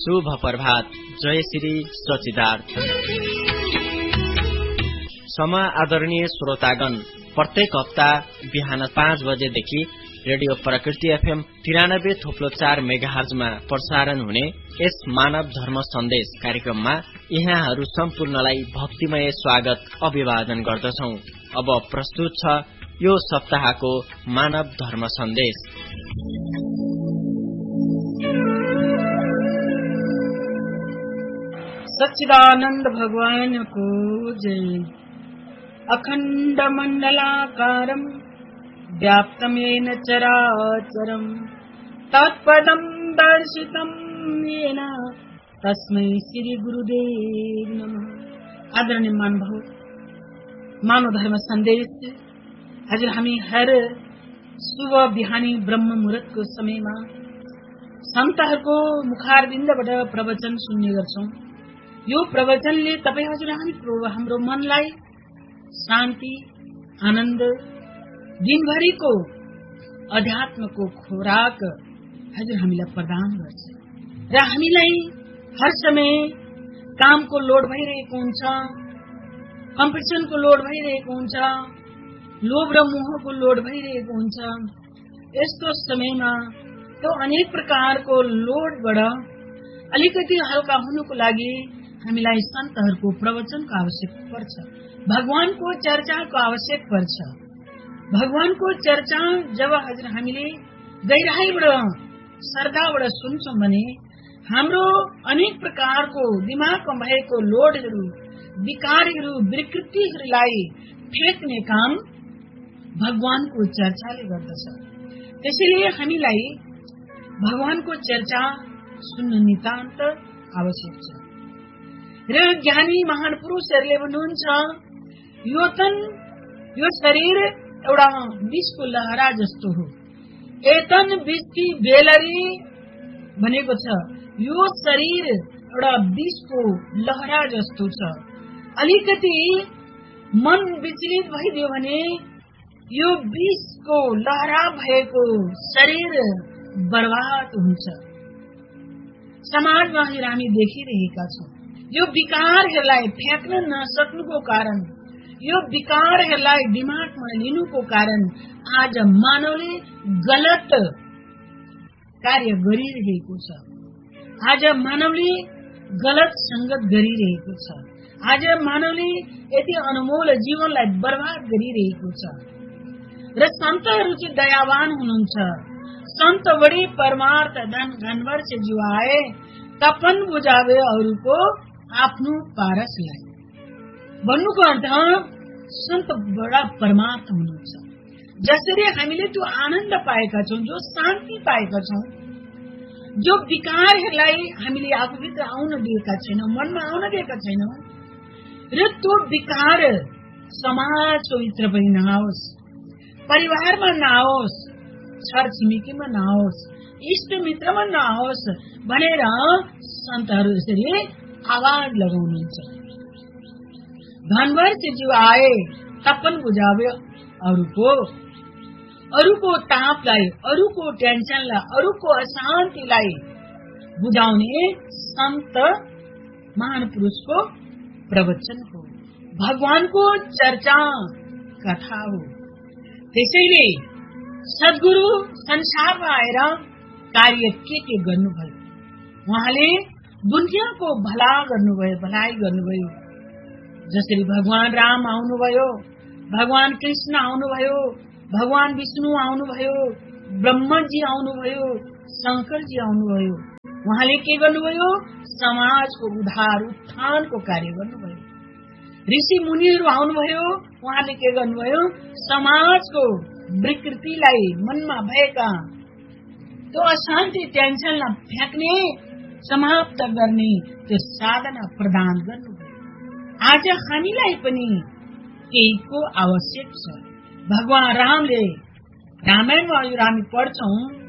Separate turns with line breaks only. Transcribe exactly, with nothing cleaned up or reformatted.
शुभ प्रभात। जय श्री सच्चिदार्थ। समय आदरणीय श्रोतागण, प्रत्येक हप्ता बिहान पाँच बजेदेखि रेडियो प्रकृति एफएम तिरानब्बे थोप्लो चार मेगाहर्जमा प्रसारण हुने यस मानव धर्म सन्देश कार्यक्रममा यहाँहरू सम्पूर्णलाई भक्तिमय स्वागत अभिवादन गर्दछौ। अब प्रस्तुत छ यो सप्ताहको मानव धर्म सन्देश।
सच्चिदानंद भगवान को जय। अखंड मंडलाकारं व्याप्तमेन चराचरं तत्पदं दर्शितं येन तस्मै श्री गुरुदेव नमः। आदरणीय मानव, मानव धर्म सन्देश आज हामी हर सुबह बिहानी ब्रह्म मुहूर्तको समयमा सन्तहरूको मुखारबिन्दबाट प्रवचन सुन्ने गर्छौं। यो प्रवचनले तपाई हजुर हाम्रो मनलाई शान्ति, आनन्द, दिनभरिको अध्यात्मको खोराक हजुर हामीलाई प्रदान गर्छ र हामीलाई हर समय कामको लोड भइरहेको हुन्छ, कम्पिटिसनको लोड भइरहेको हुन्छ, लोभ र मोहको लोड भइरहेको हुन्छ। यस्तो समयमा त्यो अनेक प्रकारको लोडबाट अलिकति हल्का हुनुको लागि हामीलाई सन्तहरूको प्रवचनको आवश्यक पर्छ, भगवानको चर्चाको आवश्यक पर्छ। भगवानको चर्चा जब हजुर हामीले गहिराईबाट श्रद्धाबाट सुन्छौं भने हाम्रो अनेक प्रकारको दिमागमा भएको लोडहरू, विकारहरू, विकृतिहरूलाई फेक्ने काम भगवानको चर्चाले गर्दछ। त्यसैले हामीलाई भगवानको चर्चा सुन्न नितान्त आवश्यक छ। र ज्ञानी महान पुरुषहरूले भन्नुहुन्छ, यो तन यो शरीर एउटा विषको लहरा जस्तो हो। एतन विषकी बेलरी भनेको छ, यो शरीर एउटा विषको लहरा जस्तो छ। अलिकति मन विचलित भइदियो भने यो विषको लहरा भएको शरीर बर्बाद हुन्छ। समाजमा हामी देखिरहेका छौं, यो विकारहरूलाई फ्याँक्न नसक्नुको कारण, यो विकारहरूलाई दिमागमा लिनुको कारण आज मानवले गलत कार्य गरिरहेको छ। आज मानवले गलत संगत गरिरहेको छ। आज मानवले यति अनमोल जीवनलाई बर्बाद गरिरहेको छ। र सन्तहरू चाहिँ दयावान हुनुहुन्छ। संत बड़ी परमार्थ धन घनवर से जुआए तपन बुझावे अरूको आफ्नो पारसलाई। भन्नुको अर्थ संत बडा परमार्थ हुनुहुन्छ। जसरी हामीले त्यो आनन्द पाएका छौं, जो शान्ति पाएका छौं, जो विकारहरूलाई हामीले आफूभित्र आउन दिएका छैनौं, मनमा आउन दिएका छैनौं, र त्यो विकार समाजको भित्र पनि नआओस्, परिवारमा नआओस्, छर छिमेकीमा नआओस्, इष्ट मित्रमा नआओस् भनेर सन्तहरू यसरी आवाज लगाउनुहुन्छ। धनभर से जो आए तपन बुझावे अरूको अरूको तापलाई, अरूको टेन्सनलाई, अरूको अशान्तिलाई बुझाउने सन्त महान पुरुषको प्रवचन हो, भगवानको चर्चा कथा हो। त्यसैले सद्गुरु संसारमा आएर कार्य के के गर्नुभयो, उहाँले दुनियाँको भला गर्नुभयो, भलाइ गर्नुभयो। जसरी भगवान राम आउनुभयो, भगवान कृष्ण आउनुभयो, भगवान विष्णु आउनुभयो, ब्रह्मजी आउनुभयो, शंकरजी आउनुभयो। उहाँले के गर्नुभयो? समाजको उद्धार उत्थानको कार्य गर्नुभयो। ऋषि मुनिहरू आउनुभयो, उहाँले के गर्नुभयो? समाजको विकृतिलाई, मनमा भएका त्यो अशान्ति टेन्सनलाई फ्याँक्ने, समाप्त गर्ने त्यो साधना प्रदान गर्नुभयो। आज हामीलाई पनि केहीको आवश्यक छ। भगवान रामले रामायणमा हामी पढ्छौं,